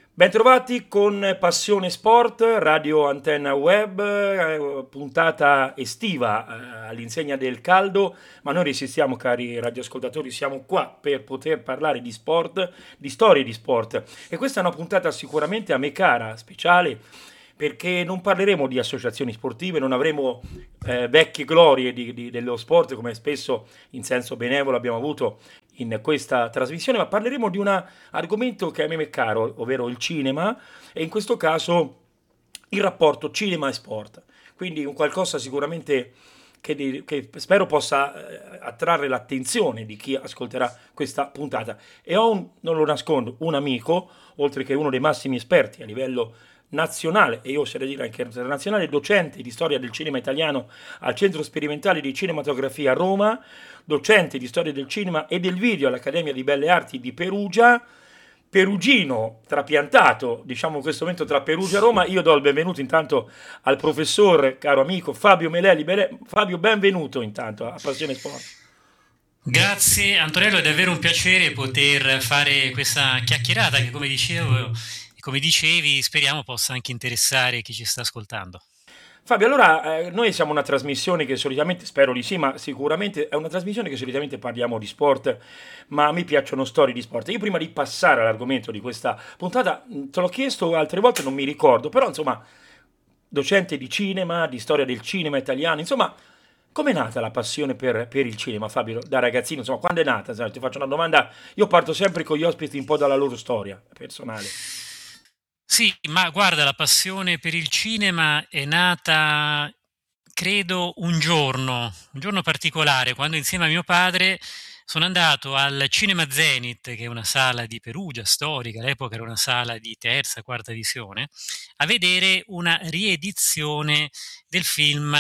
Bentrovati con Passione Sport, Radio Antenna Web, puntata estiva all'insegna del caldo, ma noi resistiamo cari radioascoltatori, siamo qua per poter parlare di sport, di storie di sport e questa è una puntata sicuramente a me cara, speciale, perché non parleremo di associazioni sportive, non avremo vecchie glorie dello sport come spesso in senso benevolo abbiamo avuto in questa trasmissione, ma parleremo di un argomento che a me è caro, ovvero il cinema, e in questo caso il rapporto cinema e sport. Quindi un qualcosa sicuramente che spero possa attrarre l'attenzione di chi ascolterà questa puntata. E ho, non lo nascondo, un amico, oltre che uno dei massimi esperti a livello nazionale e io oserei dire anche internazionale, docente di storia del cinema italiano al Centro Sperimentale di Cinematografia a Roma, docente di storia del cinema e del video all'Accademia di Belle Arti di Perugia, perugino trapiantato, diciamo in questo momento tra Perugia e Roma. Io do il benvenuto intanto al professor, caro amico Fabio Melelli. Fabio, benvenuto intanto a Passione Sport. Grazie Antonello, è davvero un piacere poter fare questa chiacchierata che, come dicevo, e come dicevi, speriamo possa anche interessare chi ci sta ascoltando. Fabio, allora noi siamo una trasmissione che solitamente, spero di sì, ma sicuramente è una trasmissione che solitamente parliamo di sport, ma a me piacciono storie di sport. Io prima di passare all'argomento di questa puntata, te l'ho chiesto altre volte, non mi ricordo, però insomma, docente di cinema, di storia del cinema italiano, insomma, com'è nata la passione per il cinema, Fabio, da ragazzino? Insomma, quando è nata? Se ti faccio una domanda, io parto sempre con gli ospiti un po' dalla loro storia personale. Sì, ma guarda, la passione per il cinema è nata, credo, un giorno particolare, quando insieme a mio padre sono andato al Cinema Zenith, che è una sala di Perugia, storica, all'epoca era una sala di terza, quarta visione, a vedere una riedizione del film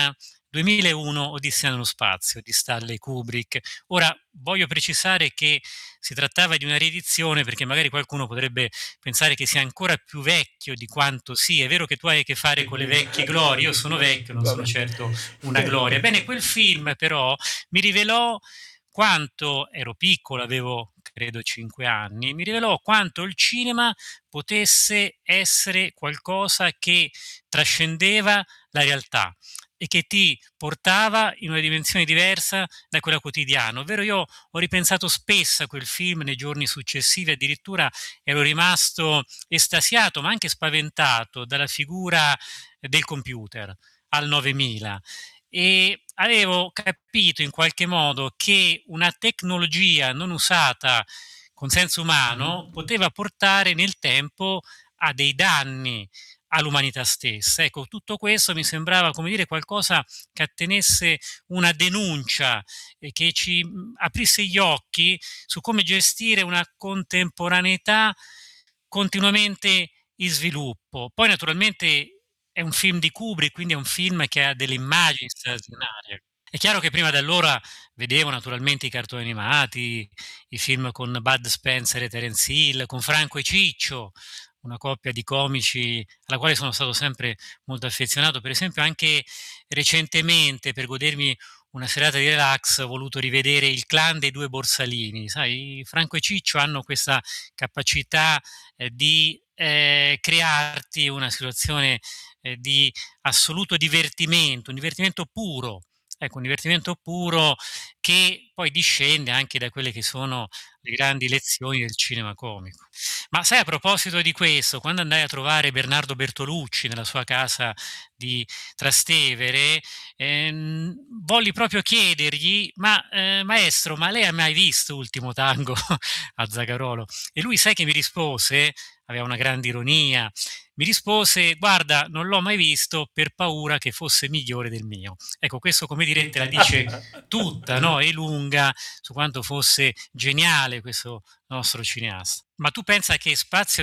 2001 Odissea nello spazio di Stanley Kubrick. Ora, voglio precisare che si trattava di una riedizione perché magari qualcuno potrebbe pensare che sia ancora più vecchio di quanto sia. È vero che tu hai a che fare con le vecchie glorie, io sono vecchio, non sono Vabbè. certo una gloria. Bene, quel film però mi rivelò quanto ero piccolo, avevo credo 5 anni, mi rivelò quanto il cinema potesse essere qualcosa che trascendeva la realtà e che ti portava in una dimensione diversa da quella quotidiana. Ovvero io ho ripensato spesso a quel film nei giorni successivi, addirittura ero rimasto estasiato, ma anche spaventato dalla figura del computer al 9000 e avevo capito in qualche modo che una tecnologia non usata con senso umano poteva portare nel tempo a dei danni all'umanità stessa. Ecco, tutto questo mi sembrava, come dire, qualcosa che attenesse una denuncia e che ci aprisse gli occhi su come gestire una contemporaneità continuamente in sviluppo. Poi naturalmente è un film di Kubrick, quindi è un film che ha delle immagini straordinarie. È chiaro che prima da allora vedevo naturalmente i cartoni animati, i film con Bud Spencer e Terence Hill, con Franco e Ciccio, una coppia di comici alla quale sono stato sempre molto affezionato. Per esempio anche recentemente, per godermi una serata di relax, ho voluto rivedere Il clan dei due borsalini. Sai, Franco e Ciccio hanno questa capacità di crearti una situazione di assoluto divertimento, un divertimento puro. Ecco, un divertimento puro che poi discende anche da quelle che sono le grandi lezioni del cinema comico. Ma sai, a proposito di questo, quando andai a trovare Bernardo Bertolucci nella sua casa di Trastevere, volli proprio chiedergli, ma maestro, ma lei ha mai visto Ultimo Tango a Zagarolo? E lui, sai che mi rispose, aveva una grande ironia, mi rispose, guarda, non l'ho mai visto per paura che fosse migliore del mio. Ecco, questo come dire te la dice tutta, no? E lunga su quanto fosse geniale questo nostro cineasta. Ma tu pensa che Spazio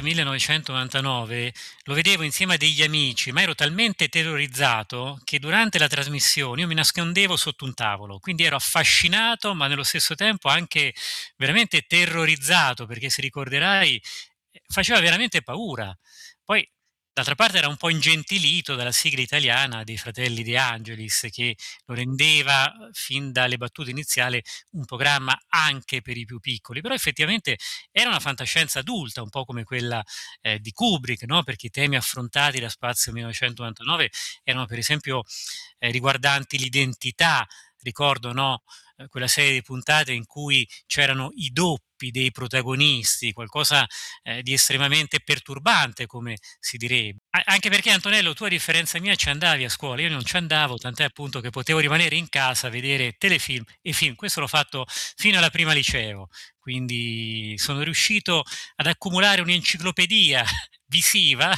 1999 lo vedevo insieme a degli amici, ma ero talmente terrorizzato che durante la trasmissione io mi nascondevo sotto un tavolo, quindi ero affascinato, ma nello stesso tempo anche veramente terrorizzato, perché se ricorderai faceva veramente paura. Poi D'altra parte era un po' ingentilito dalla sigla italiana dei Fratelli De Angelis, che lo rendeva fin dalle battute iniziali un programma anche per i più piccoli, però effettivamente era una fantascienza adulta, un po' come quella di Kubrick, no? Perché i temi affrontati da Spazio 1999 erano per esempio riguardanti l'identità, ricordo, no? Quella serie di puntate in cui c'erano i doppi dei protagonisti, qualcosa di estremamente perturbante, come si direbbe. Anche perché, Antonello, tu a differenza mia ci andavi a scuola, io non ci andavo, tant'è appunto che potevo rimanere in casa a vedere telefilm e film. Questo l'ho fatto fino alla prima liceo, quindi sono riuscito ad accumulare un'enciclopedia visiva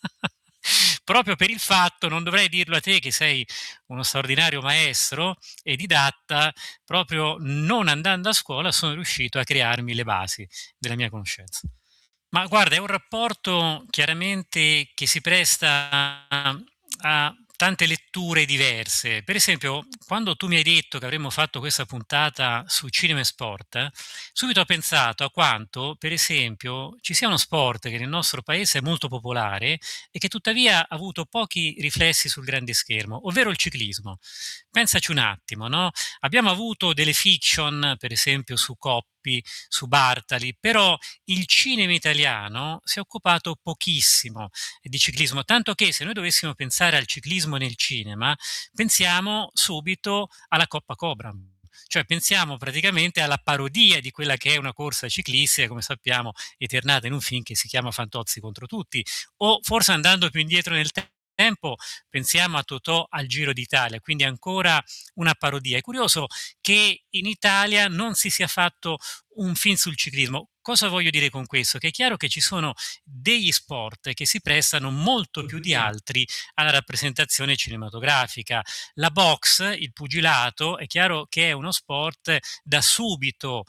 proprio per il fatto, non dovrei dirlo a te che sei uno straordinario maestro e didatta, proprio non andando a scuola sono riuscito a crearmi le basi della mia conoscenza. Ma guarda, è un rapporto chiaramente che si presta a tante letture diverse. Per esempio, quando tu mi hai detto che avremmo fatto questa puntata su cinema e sport, subito ho pensato a quanto, per esempio, ci sia uno sport che nel nostro paese è molto popolare e che tuttavia ha avuto pochi riflessi sul grande schermo, ovvero il ciclismo. Pensaci un attimo, no? Abbiamo avuto delle fiction, per esempio, su Coppi, su Bartali, però il cinema italiano si è occupato pochissimo di ciclismo, tanto che se noi dovessimo pensare al ciclismo nel cinema, pensiamo subito alla Coppa Cobram. Cioè pensiamo praticamente alla parodia di quella che è una corsa ciclistica, come sappiamo, eternata in un film che si chiama Fantozzi contro tutti, o forse andando più indietro nel tempo, pensiamo a Totò al Giro d'Italia, quindi ancora una parodia. È curioso che in Italia non si sia fatto un film sul ciclismo. Cosa voglio dire con questo? Che è chiaro che ci sono degli sport che si prestano molto più di altri alla rappresentazione cinematografica. La box, il pugilato, è chiaro che è uno sport da subito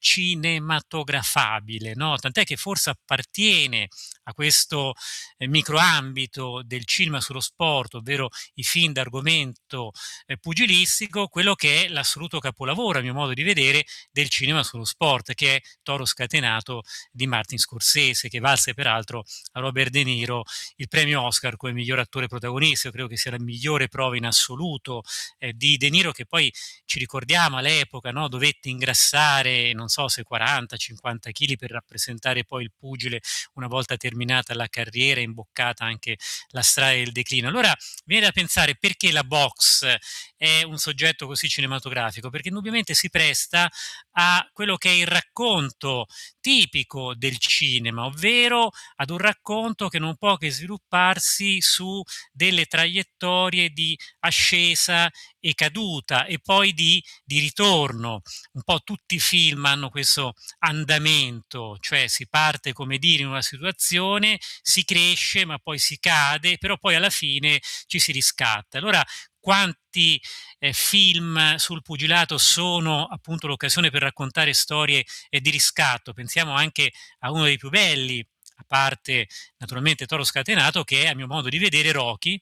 cinematografabile, no? Tant'è che forse appartiene a questo microambito del cinema sullo sport, ovvero i film d'argomento pugilistico, quello che è l'assoluto capolavoro, a mio modo di vedere, del cinema sullo sport, che è Toro Scatenato di Martin Scorsese, che valse peraltro a Robert De Niro il premio Oscar come miglior attore protagonista. Io credo che sia la migliore prova in assoluto di De Niro, che poi ci ricordiamo all'epoca, no, dovette ingrassare non so se 40-50 kg per rappresentare poi il pugile una volta terminata la carriera, imboccata anche la strada del declino. Allora viene da pensare perché la box è un soggetto così cinematografico, perché indubbiamente si presta a quello che è il racconto tipico del cinema, ovvero ad un racconto che non può che svilupparsi su delle traiettorie di ascesa e caduta e poi di ritorno. Un po' tutti i film hanno questo andamento, cioè si parte, come dire, in una situazione, si cresce ma poi si cade, però poi alla fine ci si riscatta. Allora quanti film sul pugilato sono appunto l'occasione per raccontare storie di riscatto? Pensiamo anche a uno dei più belli, a parte naturalmente Toro Scatenato, che è a mio modo di vedere Rocky.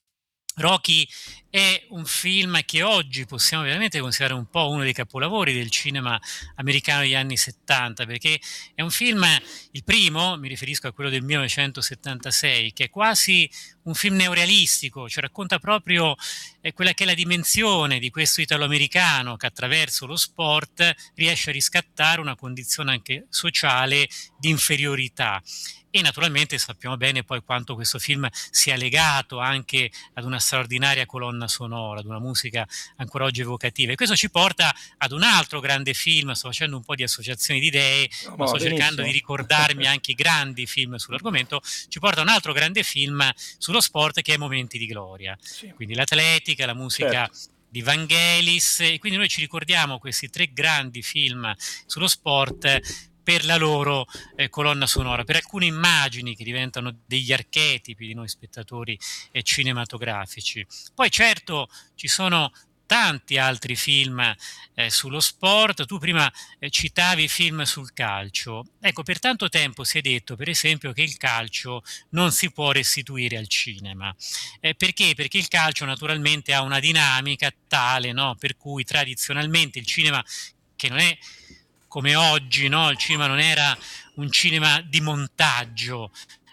Rocky è un film che oggi possiamo veramente considerare un po' uno dei capolavori del cinema americano degli anni 70, perché è un film, il primo, mi riferisco a quello del 1976, che è quasi un film neorealistico, cioè racconta proprio quella che è la dimensione di questo italo-americano che attraverso lo sport riesce a riscattare una condizione anche sociale di inferiorità. E naturalmente sappiamo bene poi quanto questo film sia legato anche ad una straordinaria colonna sonora, ad una musica ancora oggi evocativa. E questo ci porta ad un altro grande film, sto facendo un po' di associazioni di idee, No, ma ma va sto cercando di benissimo. ricordarmi anche i grandi film sull'argomento, ci porta a un altro grande film sullo sport che è Momenti di Gloria. Sì, Quindi l'atletica, la musica certo. di Vangelis, e quindi noi ci ricordiamo questi tre grandi film sullo sport per la loro colonna sonora, per alcune immagini che diventano degli archetipi di noi spettatori cinematografici. Poi certo ci sono tanti altri film sullo sport, tu prima citavi film sul calcio, ecco per tanto tempo si è detto per esempio che il calcio non si può restituire al cinema, perché? Perché il calcio naturalmente ha una dinamica tale, no? Per cui tradizionalmente il cinema, che non è come oggi, no? Il cinema non era un cinema di montaggio,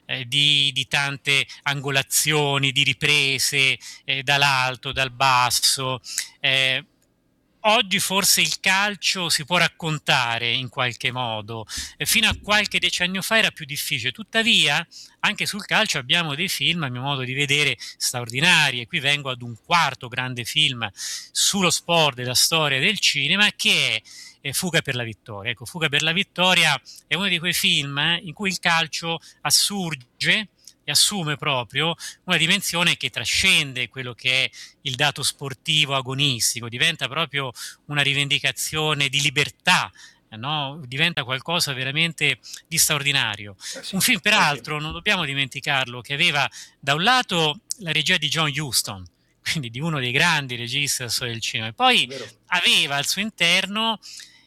di tante angolazioni, di riprese dall'alto, dal basso. Eh, Oggi forse il calcio si può raccontare in qualche modo, fino a qualche decennio fa era più difficile, tuttavia anche sul calcio abbiamo dei film, a mio modo di vedere, straordinari, e qui vengo ad un quarto grande film sullo sport della storia del cinema, che è Fuga per la vittoria. Ecco, Fuga per la vittoria è uno di quei film in cui il calcio assurge e assume proprio una dimensione che trascende quello che è il dato sportivo agonistico, diventa proprio una rivendicazione di libertà, no? Diventa qualcosa veramente di straordinario. Un Sì, film, sì, peraltro, non dobbiamo dimenticarlo, che aveva da un lato la regia di John Huston, quindi di uno dei grandi registi della storia del cinema, e è poi vero. aveva al suo interno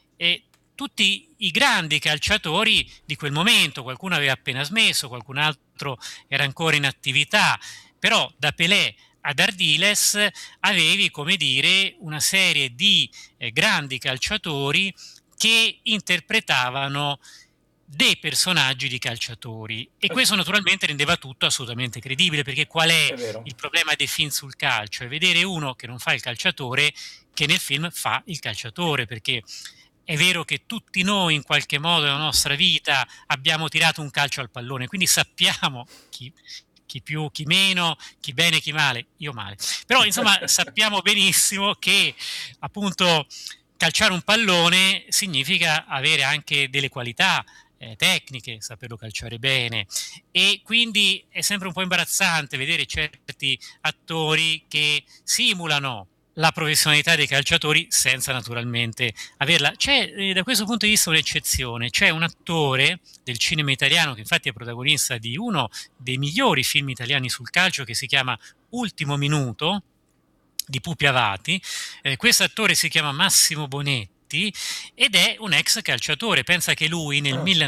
tutti i grandi calciatori di quel momento. Qualcuno aveva appena smesso, qualcun altro era ancora in attività, però da Pelé ad Ardiles avevi, come dire, una serie di grandi calciatori che interpretavano dei personaggi di calciatori, e Sì, questo naturalmente rendeva tutto assolutamente credibile, perché qual è è vero. il problema dei film sul calcio? È vedere uno che non fa il calciatore che nel film fa il calciatore, perché è vero che tutti noi in qualche modo nella nostra vita abbiamo tirato un calcio al pallone, quindi sappiamo chi più, chi meno, chi bene, chi male, io male. Però insomma sappiamo benissimo che appunto calciare un pallone significa avere anche delle qualità tecniche, saperlo calciare bene, e quindi è sempre un po' imbarazzante vedere certi attori che simulano la professionalità dei calciatori senza naturalmente averla. C'è da questo punto di vista un'eccezione, c'è un attore del cinema italiano che infatti è protagonista di uno dei migliori film italiani sul calcio, che si chiama Ultimo Minuto, di Pupi Avati. Questo attore si chiama Massimo Bonetti ed è un ex calciatore. Pensa che lui nel Ah,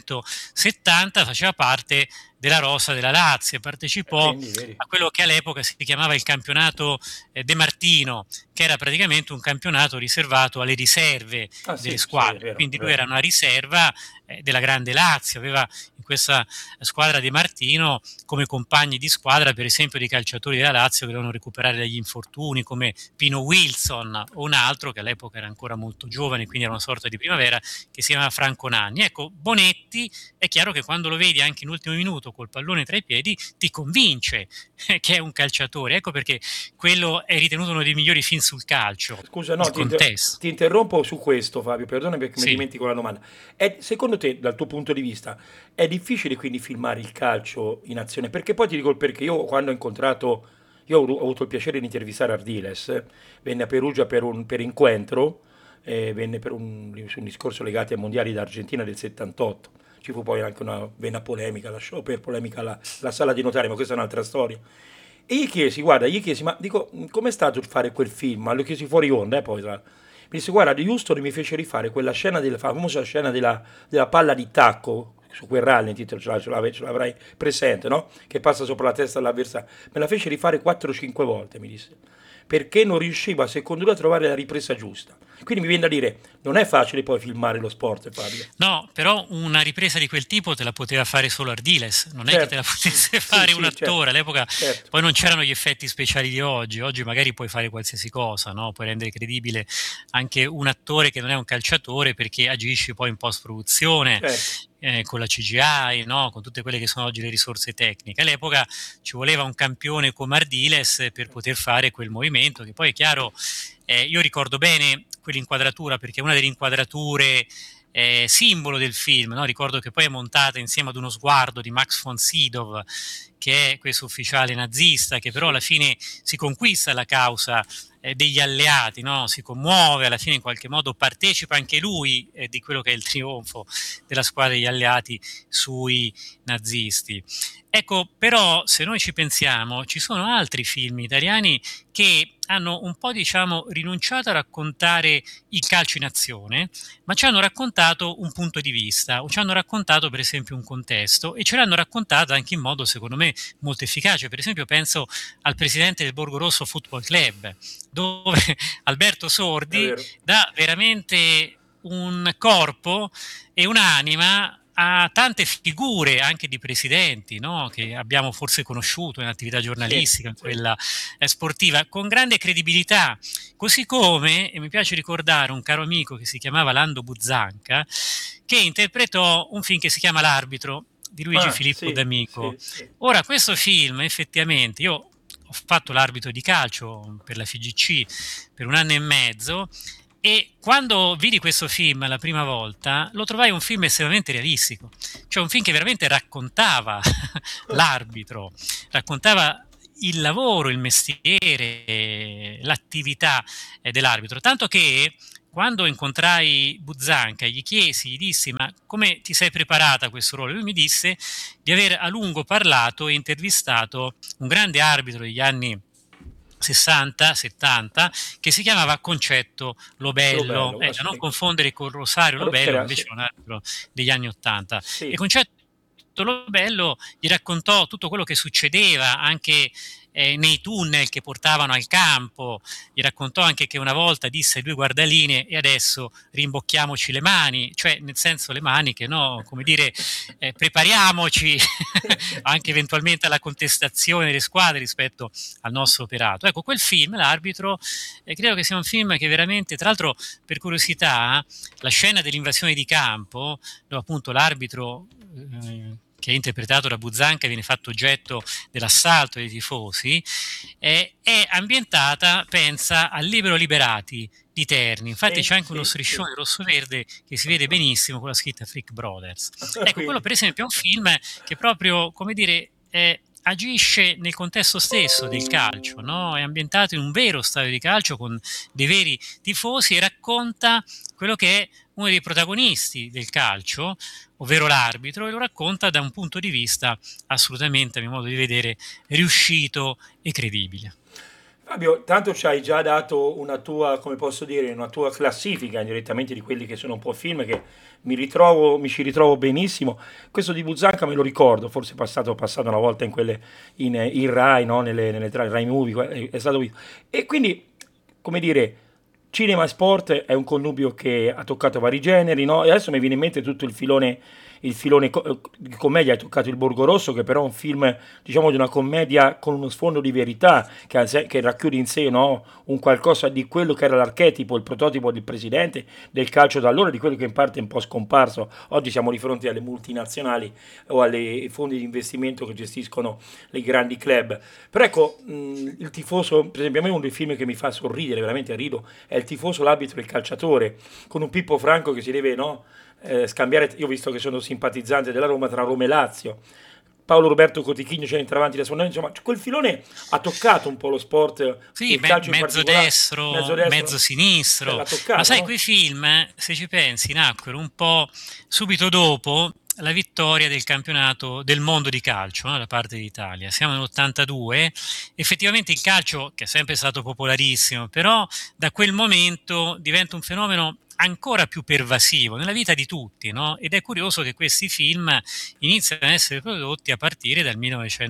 1970 faceva parte della rosa della Lazio e partecipò quindi, vedi. a quello che all'epoca si chiamava il campionato De Martino, che era praticamente un campionato riservato alle riserve Ah, delle sì, sì, è squadre. vero, è Quindi lui vero. era una riserva della grande Lazio, aveva in questa squadra di Martino come compagni di squadra, per esempio, di calciatori della Lazio che dovevano recuperare dagli infortuni, come Pino Wilson, o un altro che all'epoca era ancora molto giovane, quindi era una sorta di primavera, che si chiamava Franco Nanni. Ecco, Bonetti è chiaro che quando lo vedi anche in ultimo minuto col pallone tra i piedi ti convince che è un calciatore. Ecco perché quello è ritenuto uno dei migliori film sul calcio, Scusa, il no, contesto. ti interrompo su questo, Fabio, perdona perché mi Sì. dimentico la domanda. Secondo te, dal tuo punto di vista, è difficile quindi filmare il calcio in azione? Perché poi ti dico il perché. Io quando ho incontrato, io ho avuto il piacere di intervistare Ardiles, venne a Perugia per incontro, venne su un discorso legato ai mondiali d'Argentina del 78. Ci fu poi anche venne polemica, lasciò per polemica la sala di notari, ma questa è un'altra storia. E gli chiesi, guarda, ma dico, com'è stato fare quel film? Ma lo chiesi fuori onda, poi tra. Mi disse, guarda, di Houston mi fece rifare quella scena, della famosa scena della palla di tacco, su quel rally, titolo, ce l'avrai presente, no? Che passa sopra la testa dell'avversario. Me la fece rifare 4-5 volte, mi disse. Perché non riusciva, secondo lui, a trovare la ripresa giusta. Quindi mi viene da dire, non è facile poi filmare lo sport, Fabio. No, però una ripresa di quel tipo te la poteva fare solo Ardiles, non è che te Certo, la potesse sì, fare un sì, certo, attore. All'epoca certo, poi non c'erano gli effetti speciali di oggi. Oggi magari puoi fare qualsiasi cosa, no? Puoi rendere credibile anche un attore che non è un calciatore, perché agisci poi in post-produzione certo. con la CGI, no? Con tutte quelle che sono oggi le risorse tecniche. All'epoca ci voleva un campione come Ardiles per poter fare quel movimento, che poi è chiaro, io ricordo bene quell'inquadratura perché è una delle inquadrature simbolo del film, no? Ricordo che poi è montata insieme ad uno sguardo di Max von Sydow, che è questo ufficiale nazista che però alla Sì. fine si conquista la causa degli alleati, no? Si commuove, alla fine in qualche modo partecipa anche lui di quello che è il trionfo della squadra degli alleati sui nazisti. Ecco, però se noi ci pensiamo, ci sono altri film italiani che hanno un po', diciamo, rinunciato a raccontare il calcio in azione, ma ci hanno raccontato un punto di vista, o ci hanno raccontato per esempio un contesto, e ce l'hanno raccontato anche in modo secondo me molto efficace. Per esempio penso al presidente del Borgo Rosso Football Club, dove Alberto È Sordi vero. dà veramente un corpo e un'anima a tante figure anche di presidenti, no? Che abbiamo forse conosciuto nell'attività Sì, giornalistica, in sì. quella sportiva, con grande credibilità. Così come, e mi piace ricordare un caro amico che si chiamava Lando Buzzanca, che interpretò un film che si chiama L'arbitro di Luigi Ah, Filippo sì, D'Amico. sì, sì. Ora, questo film effettivamente, io ho fatto l'arbitro di calcio per la FIGC per 1 anno e mezzo, e quando vidi questo film la prima volta lo trovai un film estremamente realistico, cioè un film che veramente raccontava l'arbitro, raccontava il lavoro, il mestiere, l'attività dell'arbitro, tanto che quando incontrai Buzzanca gli chiesi, gli dissi: ma come ti sei preparata a questo ruolo? Lui mi disse di aver a lungo parlato e intervistato un grande arbitro degli anni 60, 70, che si chiamava Concetto Lo Lobello, bello, da non confondere con Rosario che Lobello, che era, invece sì, è un arbitro degli anni 80. E sì. Concetto Lobello gli raccontò tutto quello che succedeva anche nei tunnel che portavano al campo, gli raccontò anche che una volta disse ai 2 guardalinee: e adesso rimbocchiamoci le mani, cioè nel senso le maniche, no? Come dire, prepariamoci anche eventualmente alla contestazione delle squadre rispetto al nostro operato. Ecco, quel film, L'arbitro, credo che sia un film che veramente, tra l'altro, per curiosità, la scena dell'invasione di campo, dove appunto l'arbitro che è interpretato da Buzzanca viene fatto oggetto dell'assalto dei tifosi, è ambientata, pensa, al Libero Liberati di Terni. Infatti Sì, c'è anche uno sì, sì. striscione rosso-verde che si vede benissimo con la scritta Frick Brothers. Ecco, quello Quindi, per esempio è un film che proprio, come dire, agisce nel contesto stesso del calcio, no? È ambientato in un vero stadio di calcio con dei veri tifosi e racconta quello che è uno dei protagonisti del calcio, ovvero l'arbitro, e lo racconta da un punto di vista assolutamente, a mio modo di vedere, riuscito e credibile. Fabio, tanto ci hai già dato una tua, come posso dire, una tua classifica indirettamente di quelli che sono un po' film che mi ci ritrovo benissimo. Questo di Buzzanca me lo ricordo, forse passato una volta in Rai, no? Nelle Rai Movie, è stato visto. E quindi, come dire, cinema e sport è un connubio che ha toccato vari generi, no? E adesso mi viene in mente tutto il filone di commedia. Hai toccato il Borgo Rosso, che però è un film, diciamo, di una commedia con uno sfondo di verità, che racchiude in sé, no, un qualcosa di quello che era l'archetipo, il prototipo del presidente del calcio da allora, di quello che in parte è un po' scomparso. Oggi siamo di fronte alle multinazionali o alle fondi di investimento che gestiscono i grandi club. Però ecco, il tifoso, per esempio, a me uno dei film che mi fa sorridere, veramente rido, è il tifoso, l'arbitro e il calciatore, con un Pippo Franco che si deve, no, scambiare. Io ho visto che sono simpatizzante della Roma, tra Roma e Lazio. Paolo Roberto Cotichino c'è davanti da suonare, insomma, quel filone ha toccato un po' lo sport e Sì, il calcio in mezzo particolare, mezzo destro, mezzo destro, sinistro, l'ha ma toccato, sai, no? quei film, se ci pensi, nacquero un po' subito dopo la vittoria del campionato del mondo di calcio, no, da parte d'Italia. Siamo nell'82, effettivamente il calcio, che è sempre stato popolarissimo, però da quel momento diventa un fenomeno ancora più pervasivo nella vita di tutti, no? Ed è curioso che questi film iniziano ad essere prodotti a partire dal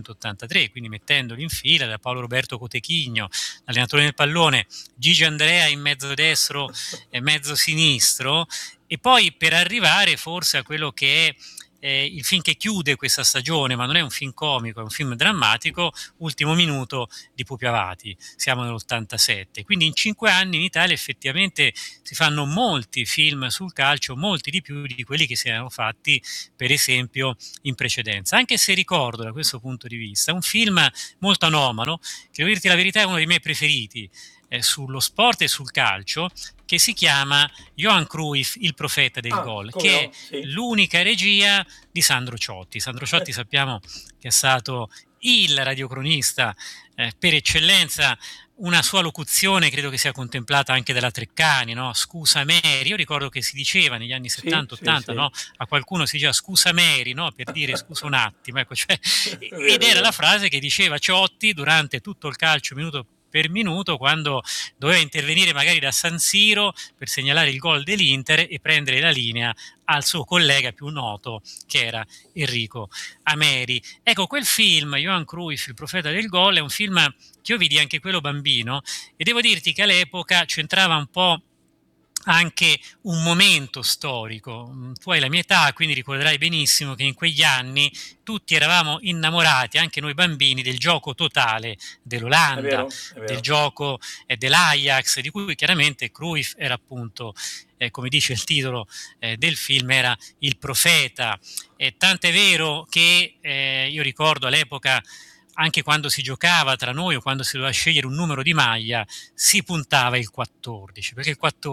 1983, quindi mettendoli in fila da Paolo Roberto Cotechigno, allenatore del pallone, Gigi Andrea in mezzo destro e mezzo sinistro, e poi per arrivare forse a quello che è il film che chiude questa stagione, ma non è un film comico, è un film drammatico, Ultimo minuto di Pupi Avati, siamo nell'87. Quindi in 5 anni in Italia effettivamente si fanno molti film sul calcio, molti di più di quelli che si erano fatti per esempio in precedenza. Anche se ricordo da questo punto di vista un film molto anomalo, che devo dirti la verità è uno dei miei preferiti sullo sport e sul calcio, che si chiama Johan Cruyff, il profeta del Ah, gol, come che è no? Sì. l'unica regia di Sandro Ciotti. Sandro Ciotti sappiamo che è stato il radiocronista per eccellenza. Una sua locuzione credo che sia contemplata anche dalla Treccani, no? Scusa Mary, io ricordo che si diceva negli anni Sì, sì, 70-80, sì. no? A qualcuno si diceva scusa Mary, no? Per dire scusa un attimo, ecco, cioè, È ed vero, è era la vero. frase che diceva Ciotti durante tutto il calcio minuto per minuto, quando doveva intervenire magari da San Siro per segnalare il gol dell'Inter e prendere la linea al suo collega più noto, che era Enrico Ameri. Ecco, quel film, Johan Cruyff, il profeta del gol, è un film che io vidi anche quello bambino, e devo dirti che all'epoca c'entrava un po' anche un momento storico. Tu hai la mia età, quindi ricorderai benissimo che in quegli anni tutti eravamo innamorati, anche noi bambini, del gioco totale È dell'Olanda, vero? È del vero. gioco dell'Ajax, di cui chiaramente Cruyff era appunto, come dice il titolo del film, era il profeta. Tant'è vero che io ricordo all'epoca, anche quando si giocava tra noi o quando si doveva scegliere un numero di maglia, si puntava il 14, perché il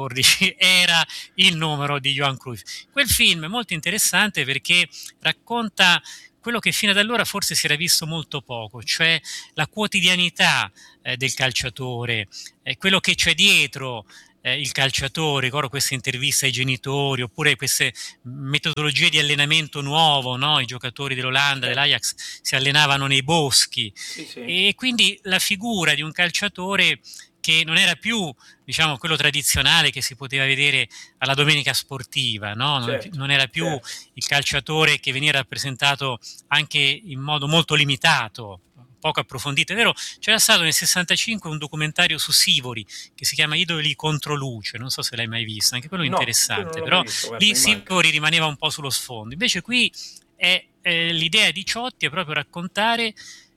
14 era il numero di Johan Cruyff. Quel film è molto interessante perché racconta quello che fino ad allora forse si era visto molto poco, cioè la quotidianità del calciatore, quello che c'è dietro il calciatore. Ricordo queste interviste ai genitori, oppure queste metodologie di allenamento nuovo, no? I giocatori dell'Olanda, Certo. dell'Ajax si allenavano nei boschi, Sì, sì. e quindi la figura di un calciatore che non era più, diciamo, quello tradizionale che si poteva vedere alla domenica sportiva, no? Certo. Non era più Certo. il calciatore che veniva rappresentato anche in modo molto limitato, poco approfondito. È vero, c'era stato nel 65 un documentario su Sivori che si chiama Idoli contro luce, non so se l'hai mai visto, anche quello No, quello non interessante, l'ho mai però visto, guarda, lì mi manca. Sivori rimaneva un po' sullo sfondo. Invece qui è l'idea di Ciotti è proprio raccontare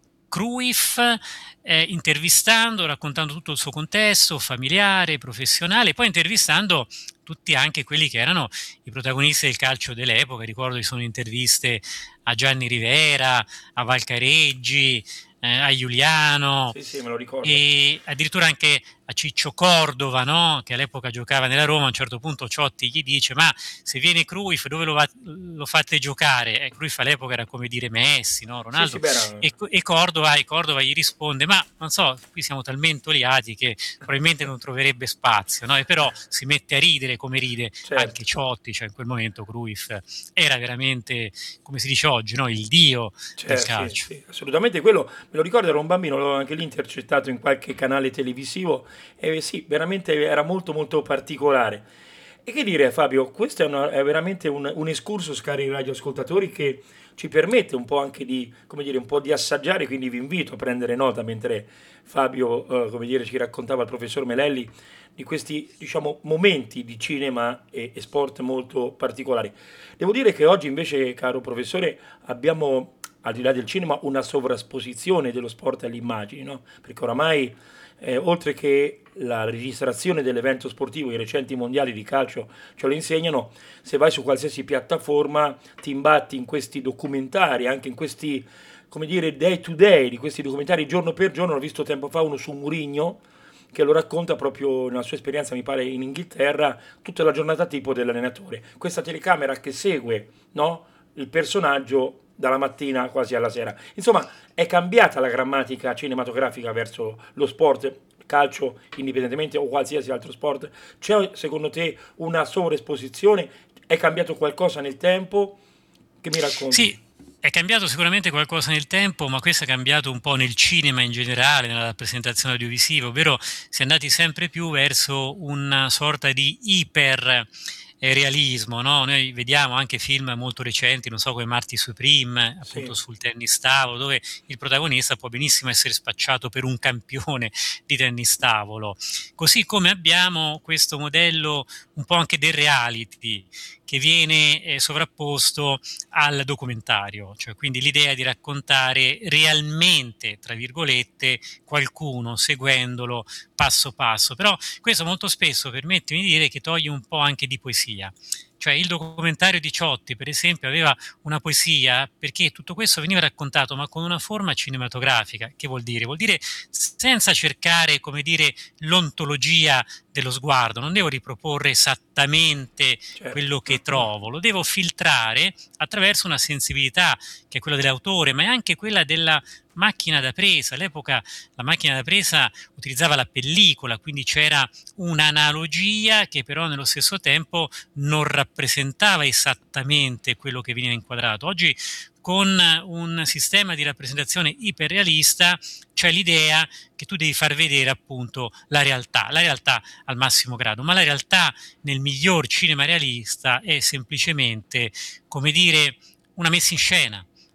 Cruyff, intervistando, raccontando tutto il suo contesto familiare, professionale, poi intervistando tutti anche quelli che erano i protagonisti del calcio dell'epoca. Ricordo ci sono interviste a Gianni Rivera, a Valcareggi, a Giuliano, Sì, sì, me lo ricordo. e addirittura anche a Ciccio Cordova, no? Che all'epoca giocava nella Roma. A un certo punto Ciotti gli dice: ma se viene Cruyff dove lo fate giocare? Cruyff all'epoca era come dire Messi, no? Sì, sì, Ronaldo. beh, E Cordova gli risponde: ma non so, qui siamo talmente oliati che probabilmente non troverebbe spazio, no? E però si mette a ridere come ride anche certo. Ciotti. Cioè in quel momento Cruyff era veramente, come si dice oggi, no? Il dio del Sì, calcio. sì, assolutamente quello, me lo ricordo, ero un bambino, l'ho anche lì intercettato in qualche canale televisivo e sì, veramente era molto molto particolare. E che dire Fabio, questo è veramente un excursus, cari radioascoltatori, che ci permette un po' anche di, come dire, un po' di assaggiare, quindi vi invito a prendere nota mentre Fabio, come dire, ci raccontava il professor Melelli di questi, diciamo, momenti di cinema e sport molto particolari. Devo dire che oggi invece, caro professore, abbiamo, al di là del cinema, una sovrasposizione dello sport alle immagini, no? Perché oramai, oltre che la registrazione dell'evento sportivo, i recenti mondiali di calcio ce lo insegnano, se vai su qualsiasi piattaforma ti imbatti in questi documentari, anche in questi, come dire, day to day, di questi documentari giorno per giorno. Ho visto tempo fa uno su Mourinho, che lo racconta proprio nella sua esperienza, mi pare, in Inghilterra, tutta la giornata tipo dell'allenatore. Questa telecamera che segue, no, il personaggio dalla mattina quasi alla sera. Insomma, è cambiata la grammatica cinematografica verso lo sport, calcio indipendentemente o qualsiasi altro sport. C'è secondo te una sovraesposizione? È cambiato qualcosa nel tempo? Che mi racconti? Sì, è cambiato sicuramente qualcosa nel tempo, ma questo è cambiato un po' nel cinema in generale, nella rappresentazione audiovisiva, ovvero si è andati sempre più verso una sorta di iper realismo, no? Noi vediamo anche film molto recenti, non so, come Marty Supreme, Sì, appunto sul tennis tavolo, dove il protagonista può benissimo essere spacciato per un campione di tennis tavolo. Così come abbiamo questo modello un po' anche del reality, che viene sovrapposto al documentario, cioè quindi l'idea di raccontare realmente, tra virgolette, qualcuno seguendolo passo passo. Però questo molto spesso, permettimi di dire, che toglie un po' anche di poesia. Cioè il documentario di Ciotti, per esempio, aveva una poesia perché tutto questo veniva raccontato, ma con una forma cinematografica. Che vuol dire? Vuol dire senza cercare, come dire, l'ontologia dello sguardo. Non devo riproporre esattamente certo. quello che trovo, lo devo filtrare attraverso una sensibilità che è quella dell'autore, ma è anche quella della macchina da presa. All'epoca la macchina da presa utilizzava la pellicola, quindi c'era un'analogia che però nello stesso tempo non rappresentava esattamente quello che veniva inquadrato. Oggi con un sistema di rappresentazione iperrealista c'è l'idea che tu devi far vedere appunto la realtà al massimo grado, ma la realtà nel miglior cinema realista è semplicemente, come dire, una messa in scena,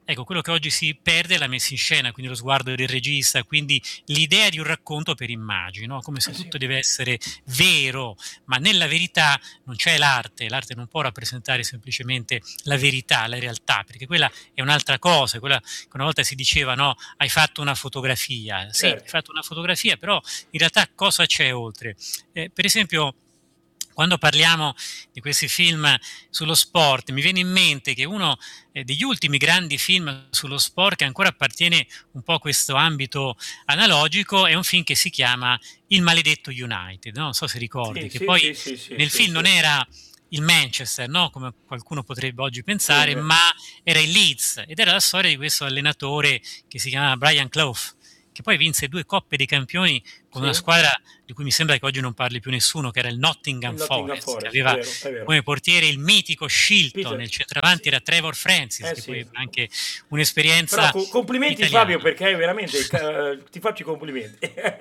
Ecco, quello che oggi si perde è la messa in scena, quindi lo sguardo del regista, quindi l'idea di un racconto per immagini, no? Come se Sì, tutto deve essere vero, ma nella verità non c'è l'arte non può rappresentare semplicemente la verità, la realtà, perché quella è un'altra cosa, quella che una volta si diceva, no, hai fatto una fotografia, sì, hai certo. fatto una fotografia, però in realtà cosa c'è oltre? Per esempio, quando parliamo di questi film sullo sport, mi viene in mente che uno degli ultimi grandi film sullo sport che ancora appartiene un po' a questo ambito analogico è un film che si chiama Il maledetto United, no? Non so se ricordi, Sì, che sì, poi sì, sì, sì, nel sì, film non sì. era il Manchester, no? Come qualcuno potrebbe oggi Sì, pensare, ma era il Leeds ed era la storia di questo allenatore che si chiamava Brian Clough, che poi vinse 2 Coppe dei Campioni con una sì. squadra di cui mi sembra che oggi non parli più nessuno, che era il Il Nottingham Nottingham Forest, che Forest, è aveva vero, è vero. come portiere il mitico Shilton, Peter, il sì. centravanti era Trevor Francis, che Sì. poi ha anche Però un'esperienza complimenti Fabio italiana. perché veramente ti faccio i complimenti.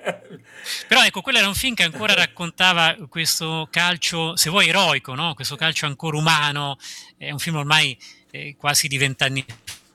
Però ecco, quello era un film che ancora raccontava questo calcio, se vuoi, eroico, no? Questo calcio ancora umano, è un film ormai quasi di 20 anni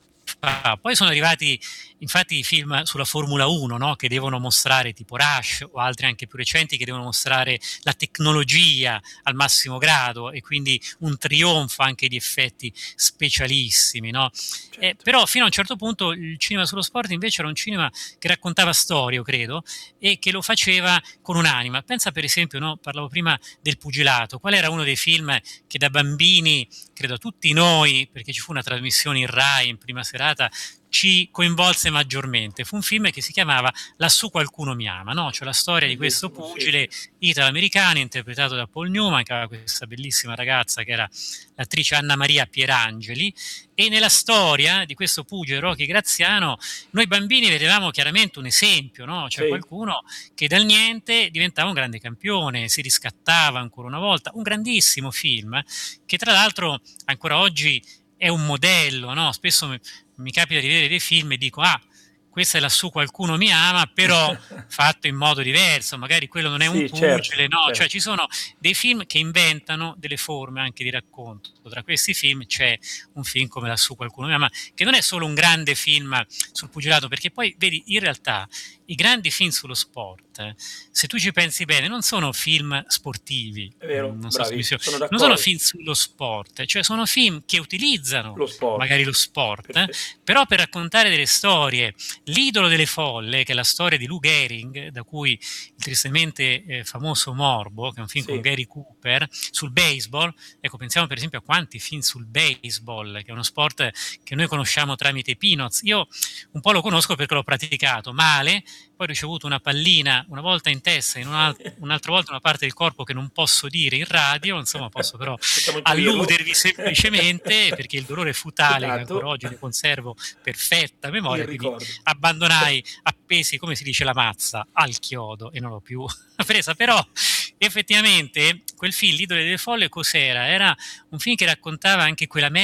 fa. Poi sono arrivati infatti i film sulla Formula 1, no? Che devono mostrare tipo Rush o altri anche più recenti che devono mostrare la tecnologia al massimo grado e quindi un trionfo anche di effetti specialissimi, no? Certo. Però fino a un certo punto il cinema sullo sport invece era un cinema che raccontava storie, io credo, e che lo faceva con un'anima. Pensa per esempio, no? Parlavo prima del pugilato, qual era uno dei film che da bambini, credo a tutti noi, perché ci fu una trasmissione in Rai in prima serata, ci coinvolse maggiormente. Fu un film che si chiamava Lassù qualcuno mi ama, no? Cioè la storia di questo Bellissimo, sì, sì. pugile italo-americano interpretato da Paul Newman, che aveva questa bellissima ragazza che era l'attrice Anna Maria Pierangeli, e nella storia di questo pugile Rocky Graziano noi bambini vedevamo chiaramente un esempio, no? Cioè Sì, qualcuno che dal niente diventava un grande campione, si riscattava ancora una volta, un grandissimo film che tra l'altro ancora oggi è un modello, no? Spesso mi capita di vedere dei film e dico, ah, questa è lassù qualcuno mi ama, però fatto in modo diverso, magari quello non è un sì, certo, pugile, no? Cioè certo. ci sono dei film che inventano delle forme anche di racconto. Tra questi film c'è un film come Lassù qualcuno mi ama, che non è solo un grande film sul pugilato, perché poi vedi, in realtà i grandi film sullo sport, se tu ci pensi bene, non sono film sportivi, È vero, non so se mi bravissimo, spiego, sono non sono d'accordo. film sullo sport, cioè sono film che utilizzano Lo sport, magari lo sport, perfetto. però per raccontare delle storie. L'idolo delle folle, che è la storia di Lou Gehrig, da cui il tristemente famoso Morbo, che è un film con Sì, Gary Cooper, sul baseball. Ecco, pensiamo per esempio a quanti film sul baseball, che è uno sport che noi conosciamo tramite i Peanuts. Io un po' lo conosco perché l'ho praticato male, poi ho ricevuto una pallina una volta in testa, un'altra volta una parte del corpo che non posso dire in radio, insomma posso però possiamo intuirlo. alludervi semplicemente perché il dolore fu tale che ancora Esatto, oggi ne conservo perfetta il memoria, quindi ricordo. abbandonai appesi, come si dice, la mazza al chiodo e non l'ho più presa, però effettivamente quel film, L'idolo delle folle, cos'era? Era un film che raccontava anche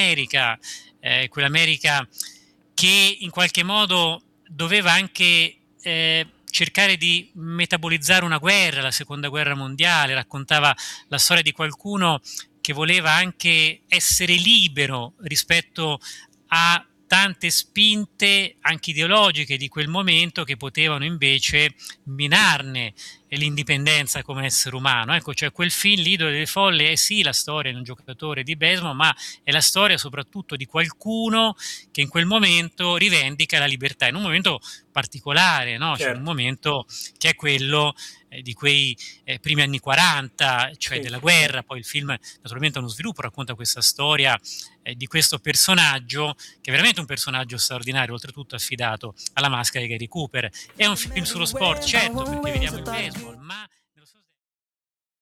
quell'America che in qualche modo doveva anche cercare di metabolizzare una guerra, la seconda guerra mondiale, raccontava la storia di qualcuno che voleva anche essere libero rispetto a tante spinte anche ideologiche di quel momento che potevano invece minarne l'indipendenza come essere umano. Ecco, cioè quel film, L'idolo delle folle, è sì la storia di un giocatore di baseball, ma è la storia soprattutto di qualcuno che in quel momento rivendica la libertà, in un momento particolare, no? Cioè in un Certo, momento che è quello di quei primi anni 40, cioè sì, della sì, sì. guerra. Poi il film naturalmente ha uno sviluppo, racconta questa storia di questo personaggio, che è veramente un personaggio straordinario, oltretutto affidato alla maschera di Gary Cooper. È un film sullo sport, certo, perché vediamo il baseball, ma